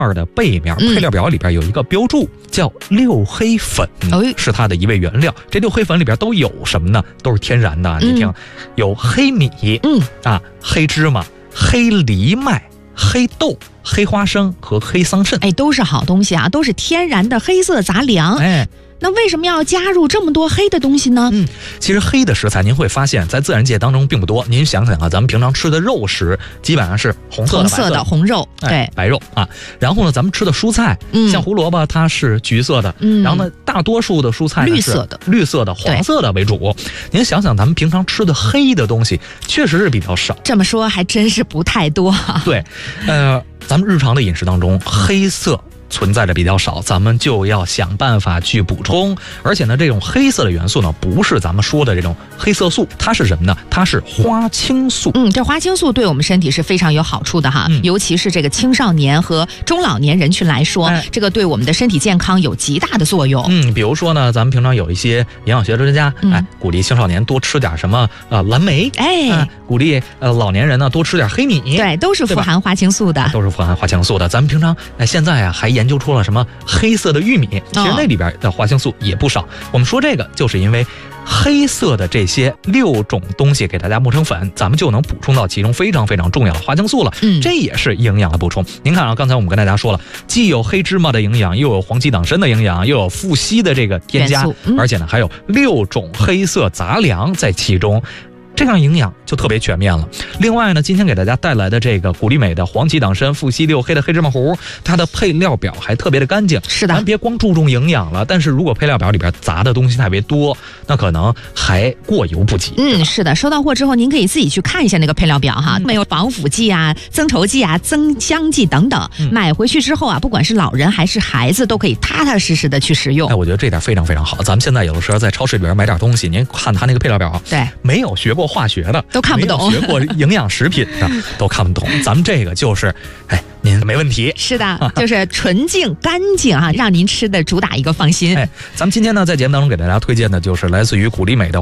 2的背面，配料表里边有一个标注叫六黑粉，是它的一味原料。这六黑粉里边都有什么呢？都是天然的。你听，有黑米，黑芝麻、黑藜麦、黑豆、黑花生和黑桑葚， 都是好东西啊，都是天然的黑色杂粮。那为什么要加入这么多黑的东西呢？ 其实黑的食材您会发现在自然界当中并不多。您想想啊，咱们平常吃的肉食基本上是红色的红肉，对， 白肉啊。然后呢，咱们吃的蔬菜，像胡萝卜它是橘色的，然后呢，大多数的蔬菜绿色的、黄色的为主。您想想，咱们平常吃的黑的东西确实是比较少。 这么说还真是不太多。 对，咱们日常的饮食当中，黑色存在着比较少，咱们就要想办法去补充。而且呢，这种黑色的元素呢，不是咱们说的这种黑色素，它是什么呢？它是花青素。 这花青素对我们身体是非常有好处的哈，尤其是这个青少年和中老年人群来说，这个对我们的身体健康有极大的作用。 比如说呢，咱们平常有一些营养学专家，鼓励青少年多吃点什么蓝莓，鼓励老年人呢多吃点黑米， 对，都是富含花青素的， 都是富含花青素的。咱们平常现在啊还研究出了什么黑色的玉米，其实那里边的花青素也不少。我们说这个就是因为黑色的这些6种东西给大家磨成粉，咱们就能补充到其中非常非常重要的花青素了。这也是营养的补充。您看啊，刚才我们跟大家说了，既有黑芝麻的营养，又有黄芪党参的营养，又有富硒的这个添加，而且呢还有6种黑色杂粮在其中。这样营养就特别全面了。另外呢，今天给大家带来的这个古力美的黄芪党参富硒6黑的黑芝麻糊，它的配料表还特别的干净。 是的， 咱别光注重营养了，但是如果配料表里边杂的东西特别多，那可能还过犹不及。 是的，收到货之后您可以自己去看一下那个配料表哈，没有防腐剂啊、增稠剂啊、增香剂等等。买回去之后啊，不管是老人还是孩子，都可以踏踏实实的去食用。 我觉得这点非常非常好。咱们现在有的时候在超市里边买点东西，您看它那个配料表， 对， 没有学过化学的都看不懂， 没有学过营养食品的都看不懂。咱们这个就是您没问题。 是的，就是纯净干净啊，让您吃的主打一个放心。 咱们今天呢在节目当中给大家推荐的就是来自于古力美的